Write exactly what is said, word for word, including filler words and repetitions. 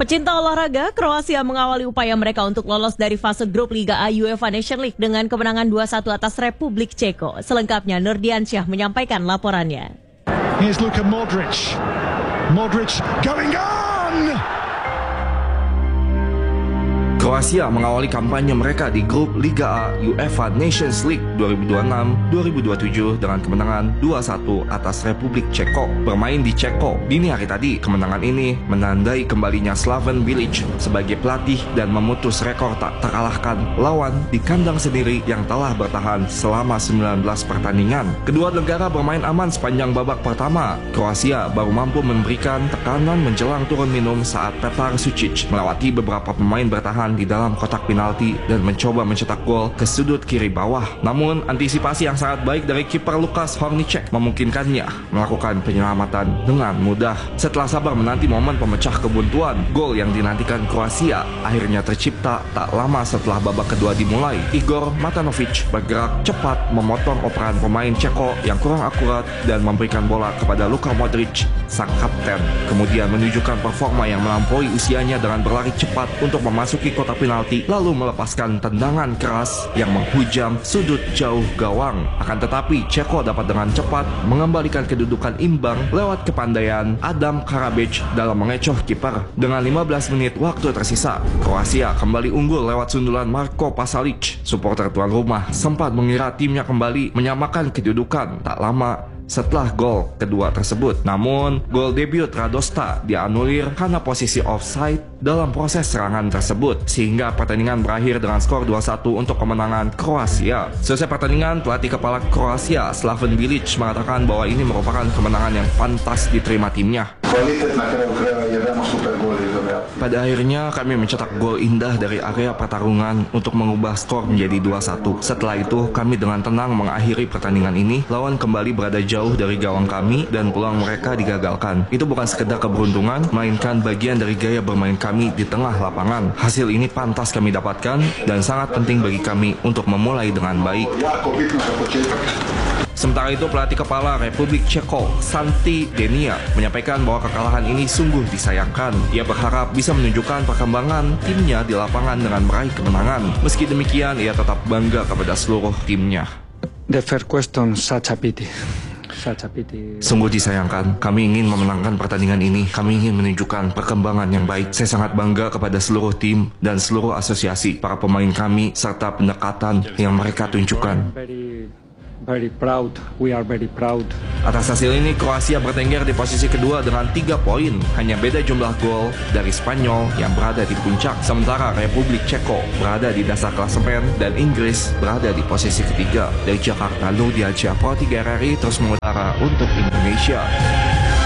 Pecinta olahraga, Kroasia mengawali upaya mereka untuk lolos dari fase grup Liga A UEFA Nations League dengan kemenangan dua satu atas Republik Ceko. Selengkapnya Nurdiansyah menyampaikan laporannya. Here's Luka Modric. Modric going on! Kroasia mengawali kampanye mereka di grup Liga A UEFA Nations League dua ribu dua puluh enam dua ribu dua puluh tujuh dengan kemenangan dua satu atas Republik Ceko. Bermain di Ceko dini hari tadi, kemenangan ini menandai kembalinya Slaven Bilic sebagai pelatih dan memutus rekor tak terkalahkan lawan di kandang sendiri yang telah bertahan selama sembilan belas pertandingan. Kedua negara bermain aman sepanjang babak pertama. Kroasia baru mampu memberikan tekanan menjelang turun minum saat Petar Sučić melewati beberapa pemain bertahan di dalam kotak penalti dan mencoba mencetak gol ke sudut kiri bawah. Namun antisipasi yang sangat baik dari kiper Lukas Hornicek memungkinkannya melakukan penyelamatan dengan mudah. Setelah sabar menanti momen pemecah kebuntuan, gol yang dinantikan Kroasia akhirnya tercipta tak lama setelah babak kedua dimulai. Igor Matanovic bergerak cepat memotong operan pemain Ceko yang kurang akurat dan memberikan bola kepada Luka Modric, sang kapten. Kemudian menunjukkan performa yang melampaui usianya dengan berlari cepat untuk memasuki kotak penalti lalu melepaskan tendangan keras yang menghujam sudut jauh gawang. Akan tetapi Ceko dapat dengan cepat mengembalikan kedudukan imbang lewat kepandaian Adam Karabic dalam mengecoh kiper. Dengan lima belas menit waktu tersisa, Kroasia kembali unggul lewat sundulan Marko Pasalic. Supporter tuan rumah sempat mengira timnya kembali menyamakan kedudukan tak lama setelah gol kedua tersebut. Namun, gol debut Radosta dianulir karena posisi offside dalam proses serangan tersebut, sehingga pertandingan berakhir dengan skor dua satu untuk kemenangan Kroasia. Selesai pertandingan, pelatih kepala Kroasia Slaven Bilic mengatakan bahwa ini merupakan kemenangan yang pantas diterima timnya. Pada akhirnya kami mencetak gol indah dari area pertarungan untuk mengubah skor menjadi dua satu. Setelah itu kami dengan tenang mengakhiri pertandingan ini. Lawan kembali berada jauh dari gawang kami dan peluang mereka digagalkan. Itu bukan sekedar keberuntungan, melainkan bagian dari gaya bermain kami di tengah lapangan. Hasil ini pantas kami dapatkan dan sangat penting bagi kami untuk memulai dengan baik. Sementara itu, pelatih kepala Republik Ceko, Santi Denia, menyampaikan bahwa kekalahan ini sungguh disayangkan. Ia berharap bisa menunjukkan perkembangan timnya di lapangan dengan meraih kemenangan. Meski demikian, ia tetap bangga kepada seluruh timnya. The first question, such a pity. Sungguh disayangkan, kami ingin memenangkan pertandingan ini. Kami ingin menunjukkan perkembangan yang baik. Saya sangat bangga kepada seluruh tim dan seluruh asosiasi, para pemain kami, serta pendekatan yang mereka tunjukkan. Very proud, we are very proud. Atas hasil ini, Kroasia bertengger di posisi kedua dengan tiga poin. Hanya beda jumlah gol dari Spanyol yang berada di puncak. Sementara Republik Ceko berada di dasar klasemen dan Inggris berada di posisi ketiga. Dari Jakarta, Nurdiansyah, Pro tiga R R I terus mengutara untuk Indonesia.